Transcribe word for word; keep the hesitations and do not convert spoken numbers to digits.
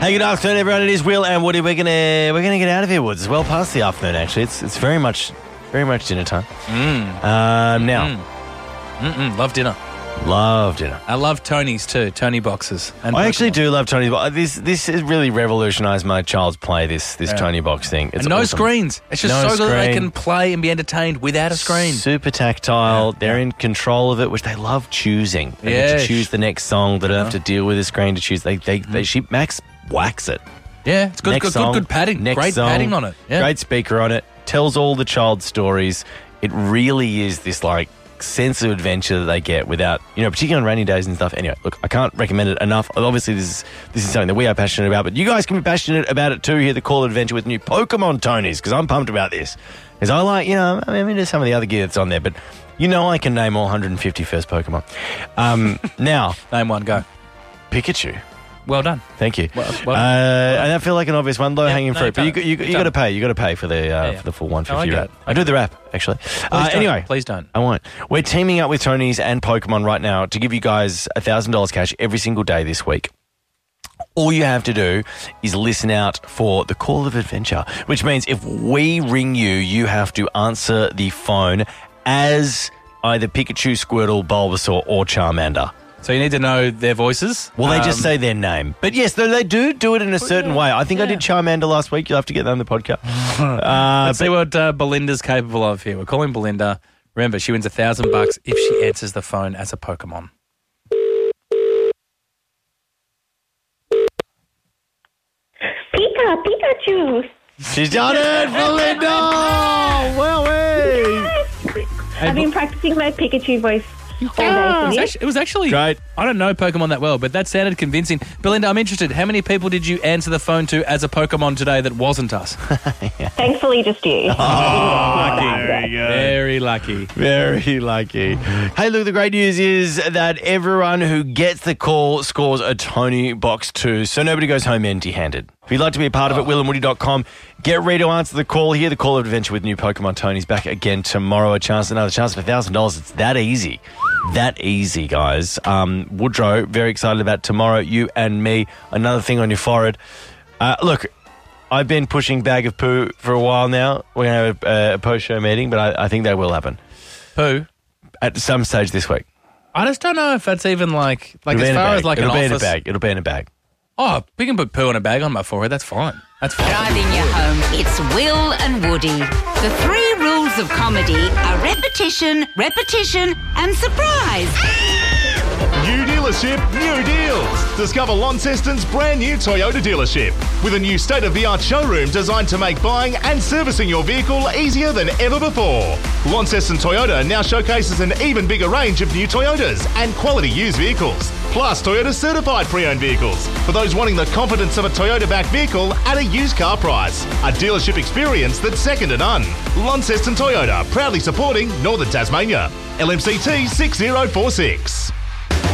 Hey, good afternoon, everyone. It is Will and Woody. We're gonna we're gonna get out of here, Woods. It's well past the afternoon, actually. It's it's very much very much dinner time. Mm. Um, now, Mm. Mm-mm, love dinner. love dinner. I love Tony's too, Tony boxes. And I actually Pokemon. do love Tony's box. This this has really revolutionised my child's play. This this Yeah. Tony box thing. It's And no awesome. screens. It's just No so good that they screen. can play and be entertained without a screen. Super tactile. Yeah, They're yeah. in control of it, which they love choosing. They get Yes. to choose the next song. They don't have Uh-huh. to deal with a screen to choose. They they, they she Max whacks it. Yeah, it's good, Next good, song, good, good padding. next Great song, padding on it. Yeah. Great speaker on it. Tells all the child's stories. It really is this like sense of adventure that they get without, you know, particularly on rainy days and stuff. Anyway, look, I can't recommend it enough. Obviously, this is this is something that we are passionate about, but you guys can be passionate about it too. Here, the Call Adventure with new Pokemon Tonys, because I'm pumped about this. Because I like, you know, I mean, there's some of the other gear that's on there, but you know, I can name all one hundred fifty first Pokemon. Um, now, Name one, go. Pikachu. Well done. Thank you. Well- well- uh, and I feel like an obvious one, low Yeah, hanging no, fruit. But you, don't. you, you, you got to pay. You got to pay for the uh, Yeah, yeah. for the full one Oh, I fifty get rap. it. I do the rap actually. Please Uh, don't. anyway, Please don't. I won't. We're teaming up with Tony's and Pokemon right now to give you guys a thousand dollars cash every single day this week. All you have to do is listen out for the Call of Adventure, which means if we ring you, you have to answer the phone as either Pikachu, Squirtle, Bulbasaur, or Charmander. So you need to know their voices. Well, they just Um, say their name. But yes, they, they do do it in a certain way. I think I yeah. did Charmander last week. You'll have to get that on the podcast. uh, Let's see what uh, Belinda's capable of here. We're calling Belinda. Remember, she wins a thousand bucks if she answers the phone as a Pokemon. Pika, Pikachu. she's done it, Belinda! Well, hey. I've been practicing my Pikachu voice all Ah, day it, was for you. actually, it was actually Great. I don't know Pokemon that well, but that sounded convincing. Belinda, I'm interested. How many people did you answer the phone to as a Pokemon today that wasn't us? Thankfully, just you. Very lucky. Very lucky. Hey, look, the great news is that everyone who gets the call scores a Tony Box two, so nobody goes home empty-handed. If you'd like to be a part of it, will and woody dot com. Get ready to answer the call here. The Call of Adventure with new Pokemon Tony's back again tomorrow. A chance, another chance for one thousand dollars. It's that easy. That easy, guys. Um, Woodrow, very excited about tomorrow. You and me. Another thing on your forehead. Uh, look, I've been pushing Bag of Poo for a while now. We're going to have a, a post-show meeting, but I, I think that will happen Who? at some stage this week. I just don't know if that's even like like It'll be as in a far bag. as like It'll an be in a office. bag. It'll be in a bag. Oh, we can put poo in a bag on my forehead. That's fine. That's fine. Driving you home, it's Will and Woody. The three rules of comedy are repetition, repetition, and surprise. New dealership, new deals. Discover Launceston's brand new Toyota dealership with a new state-of-the-art showroom designed to make buying and servicing your vehicle easier than ever before. Launceston Toyota now showcases an even bigger range of new Toyotas and quality used vehicles, plus Toyota certified pre-owned vehicles for those wanting the confidence of a Toyota-backed vehicle at a used car price. A dealership experience that's second to none. Launceston Toyota, proudly supporting Northern Tasmania. L M C T six zero four six.